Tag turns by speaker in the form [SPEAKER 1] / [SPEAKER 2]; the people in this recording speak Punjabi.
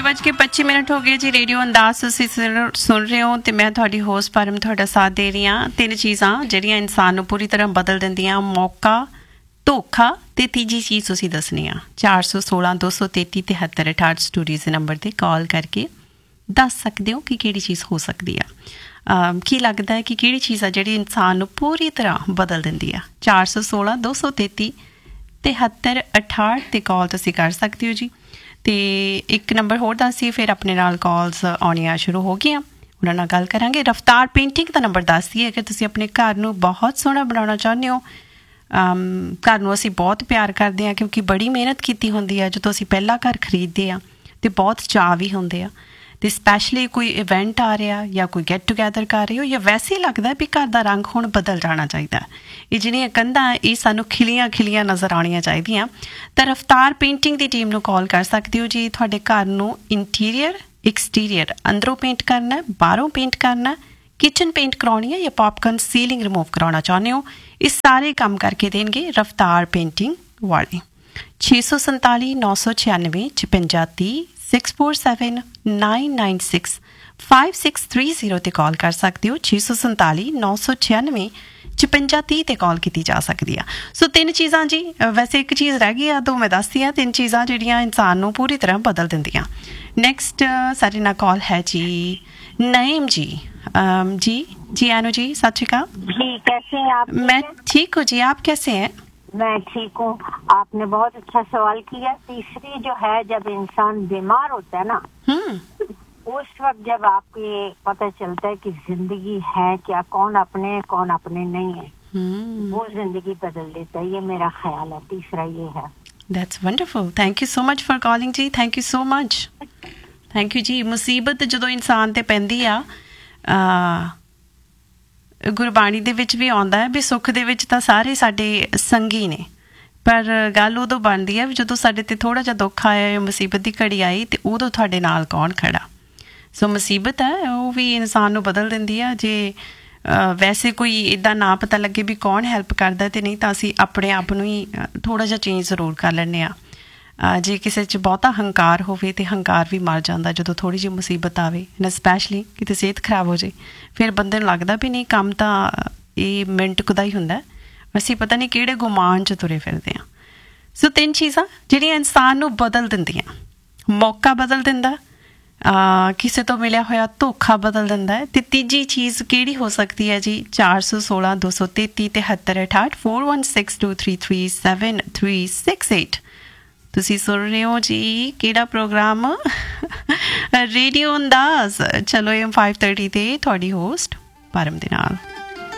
[SPEAKER 1] 6:25 ਹੋ ਗਏ ਜੀ। ਰੇਡੀਓ ਅੰਦਾਜ਼ ਤੁਸੀਂ ਸੁਣ ਰਹੇ ਹੋ ਤੇ ਮੈਂ ਤੁਹਾਡੀ ਹੋਸਟ ਪਰਮ ਤੁਹਾਡਾ ਸਾਥ ਦੇ ਰਹੀ ਹਾਂ। 3 ਚੀਜ਼ਾਂ ਜਿਹੜੀਆਂ ਇਨਸਾਨ ਨੂੰ ਪੂਰੀ ਤਰ੍ਹਾਂ ਬਦਲ ਦਿੰਦੀਆਂ: ਮੌਕਾ, ਧੋਖਾ ਤੇ ਤੀਜੀ ਚੀਜ਼ ਤੁਸੀਂ ਦੱਸਣੀ ਆ। 416-233-7368 ਸਟੂਡੀਓਜ਼ ਦੇ ਨੰਬਰ 'ਤੇ ਕਾਲ ਕਰਕੇ ਦੱਸ ਸਕਦੇ ਹੋ ਕਿ ਕਿਹੜੀ ਚੀਜ਼ ਹੋ ਸਕਦੀ ਆ। ਕੀ ਲੱਗਦਾ ਹੈ ਕਿ ਕਿਹੜੀ ਚੀਜ਼ ਆ ਜਿਹੜੀ ਇਨਸਾਨ ਨੂੰ ਪੂਰੀ ਤਰ੍ਹਾਂ ਬਦਲ ਦਿੰਦੀ ਆ? 416-233-7368 'ਤੇ ਕਾਲ ਤੁਸੀਂ ਕਰ ਸਕਦੇ ਹੋ ਜੀ। ਅਤੇ ਇੱਕ ਨੰਬਰ ਹੋਰ ਦੱਸੀਏ, ਫਿਰ ਆਪਣੇ ਨਾਲ ਕਾਲਸ ਆਉਣੀਆਂ ਸ਼ੁਰੂ ਹੋ ਗਈਆਂ, ਉਹਨਾਂ ਨਾਲ ਗੱਲ ਕਰਾਂਗੇ। ਰਫਤਾਰ ਪੇਂਟਿੰਗ ਦਾ ਨੰਬਰ ਦੱਸ ਦਈਏ, ਅਗਰ ਤੁਸੀਂ ਆਪਣੇ ਘਰ ਨੂੰ ਬਹੁਤ ਸੋਹਣਾ ਬਣਾਉਣਾ ਚਾਹੁੰਦੇ ਹੋ। ਘਰ ਨੂੰ ਅਸੀਂ ਬਹੁਤ ਪਿਆਰ ਕਰਦੇ ਹਾਂ ਕਿਉਂਕਿ ਬੜੀ ਮਿਹਨਤ ਕੀਤੀ ਹੁੰਦੀ ਆ ਜਦੋਂ ਅਸੀਂ ਪਹਿਲਾ ਘਰ ਖਰੀਦਦੇ ਹਾਂ, ਅਤੇ ਬਹੁਤ ਚਾਅ ਵੀ ਹੁੰਦੇ ਆ। ਅਤੇ ਸਪੈਸ਼ਲੀ ਕੋਈ ਇਵੈਂਟ ਆ ਰਿਹਾ ਜਾਂ ਕੋਈ ਗੈਟ ਟੂਗੈਦਰ ਕਰ ਰਹੇ ਹੋ, ਜਾਂ ਵੈਸੇ ਹੀ ਲੱਗਦਾ ਵੀ ਘਰ ਦਾ ਰੰਗ ਹੁਣ ਬਦਲ ਜਾਣਾ ਚਾਹੀਦਾ। ਇਹ ਜਿਹੜੀਆਂ ਕੰਧਾਂ ਇਹ ਸਾਨੂੰ ਖਿਲੀਆਂ ਖਿਲੀਆਂ ਨਜ਼ਰ ਆਉਣੀਆਂ ਚਾਹੀਦੀਆਂ। ਤਾਂ ਰਫਤਾਰ ਪੇਂਟਿੰਗ ਦੀ ਟੀਮ ਨੂੰ ਕਾਲ ਕਰ ਸਕਦੇ ਹੋ ਜੀ। ਤੁਹਾਡੇ ਘਰ ਨੂੰ ਇੰਟੀਰੀਅਰ, ਐਕਸਟੀਰੀਅਰ, ਅੰਦਰੋਂ ਪੇਂਟ ਕਰਨਾ, ਬਾਹਰੋਂ ਪੇਂਟ ਕਰਨਾ, ਕਿਚਨ ਪੇਂਟ ਕਰਾਉਣੀ ਹੈ ਜਾਂ ਪੌਪਕਾਰਨ ਸੀਲਿੰਗ ਰਿਮੂਵ ਕਰਾਉਣਾ ਚਾਹੁੰਦੇ ਹੋ, ਇਹ ਸਾਰੇ ਕੰਮ ਕਰਕੇ ਦੇਣਗੇ ਰਫਤਾਰ ਪੇਂਟਿੰਗ ਵਾਲੇ। 647-996-5630 647-996-5630 'ਤੇ ਕਾਲ ਕਰ ਸਕਦੇ ਹੋ। 647-996-5630 'ਤੇ ਕਾਲ ਕੀਤੀ ਜਾ ਸਕਦੀ ਆ। ਸੋ 3 ਚੀਜ਼ਾਂ ਜੀ, ਵੈਸੇ ਇੱਕ ਚੀਜ਼ ਰਹਿ ਗਈ ਆ, 2 ਮੈਂ ਦੱਸਦੀ ਹਾਂ। 3 ਚੀਜ਼ਾਂ ਜਿਹੜੀਆਂ ਇਨਸਾਨ ਨੂੰ ਪੂਰੀ ਤਰ੍ਹਾਂ ਬਦਲ ਦਿੰਦੀਆਂ। ਨੈਕਸਟ ਸਾਡੇ ਨਾਲ ਕਾਲ ਹੈ ਜੀ नईम जी। जी अनु जी, सत श्री अकाल
[SPEAKER 2] जी। कैसे हैं आप?
[SPEAKER 1] मैं ठीक हूँ जी, आप कैसे हैं?
[SPEAKER 2] मैं ठीक हूँ। आपने बहुत अच्छा सवाल किया। तीसरी जो है, जब इंसान बीमार होता है ना, उस वक्त जब आपको ये पता चलता है कि जिंदगी है क्या, कौन अपने नहीं है, वो जिंदगी बदल देता है। ये मेरा ख्याल है। तीसरा ये है।
[SPEAKER 1] That's wonderful. Thank you so much for calling ji. Thank you so much. Thank you ਜੀ। ਮੁਸੀਬਤ ਜਦੋਂ ਇਨਸਾਨ 'ਤੇ ਪੈਂਦੀ ਆ, ਗੁਰਬਾਣੀ ਦੇ ਵਿੱਚ ਵੀ ਆਉਂਦਾ ਹੈ ਵੀ ਸੁੱਖ ਦੇ ਵਿੱਚ ਤਾਂ ਸਾਰੇ ਸਾਡੇ ਸੰਗੀ ਨੇ, ਪਰ ਗੱਲ ਉਦੋਂ ਬਣਦੀ ਹੈ ਵੀ ਜਦੋਂ ਸਾਡੇ 'ਤੇ ਥੋੜ੍ਹਾ ਜਿਹਾ ਦੁੱਖ ਆਇਆ ਜਾਂ ਮੁਸੀਬਤ ਦੀ ਘੜੀ ਆਈ, ਅਤੇ ਉਦੋਂ ਤੁਹਾਡੇ ਨਾਲ ਕੌਣ ਖੜਾ। ਸੋ ਮੁਸੀਬਤ ਹੈ ਉਹ ਵੀ ਇਨਸਾਨ ਨੂੰ ਬਦਲ ਦਿੰਦੀ ਆ। ਜੇ ਵੈਸੇ ਕੋਈ ਇੱਦਾਂ ਨਾ ਪਤਾ ਲੱਗੇ ਵੀ ਕੌਣ ਹੈਲਪ ਕਰਦਾ, ਅਤੇ ਨਹੀਂ ਤਾਂ ਅਸੀਂ ਆਪਣੇ ਆਪ ਨੂੰ ਹੀ ਥੋੜ੍ਹਾ ਜਿਹਾ ਚੇਂਜ ਜ਼ਰੂਰ ਕਰ ਲੈਂਦੇ ਹਾਂ। ਜੇ ਕਿਸੇ 'ਚ ਬਹੁਤਾ ਹੰਕਾਰ ਹੋਵੇ ਤਾਂ ਹੰਕਾਰ ਵੀ ਮਰ ਜਾਂਦਾ ਜਦੋਂ ਥੋੜ੍ਹੀ ਜਿਹੀ ਮੁਸੀਬਤ ਆਵੇ, ਨਾ ਸਪੈਸ਼ਲੀ ਕਿਤੇ ਸਿਹਤ ਖਰਾਬ ਹੋ ਜਾਏ। ਫਿਰ ਬੰਦੇ ਨੂੰ ਲੱਗਦਾ ਵੀ ਨਹੀਂ, ਕੰਮ ਤਾਂ ਇਹ ਮਿੰਟ ਕੁ ਦਾ ਹੀ ਹੁੰਦਾ, ਅਸੀਂ ਪਤਾ ਨਹੀਂ ਕਿਹੜੇ ਗੁਮਾਨ 'ਚ ਤੁਰੇ ਫਿਰਦੇ ਹਾਂ। ਸੋ 3 ਚੀਜ਼ਾਂ ਜਿਹੜੀਆਂ ਇਨਸਾਨ ਨੂੰ ਬਦਲ ਦਿੰਦੀਆਂ: ਮੌਕਾ ਬਦਲ ਦਿੰਦਾ, ਕਿਸੇ ਤੋਂ ਮਿਲਿਆ ਹੋਇਆ ਧੋਖਾ ਬਦਲ ਦਿੰਦਾ ਹੈ, ਅਤੇ ਤੀਜੀ ਚੀਜ਼ ਕਿਹੜੀ ਹੋ ਸਕਦੀ ਹੈ ਜੀ? 416-233-7368 4162337368। ਤੁਸੀਂ ਸੁਣ ਰਹੇ ਹੋ ਜੀ ਕਿਹੜਾ ਪ੍ਰੋਗਰਾਮ? ਰੇਡੀਓ ਅੰਦਾਜ਼। ਚਲੋ AM 530 'ਤੇ ਤੁਹਾਡੀ ਹੋਸਟ ਪਰਮ ਦੇ ਨਾਲ।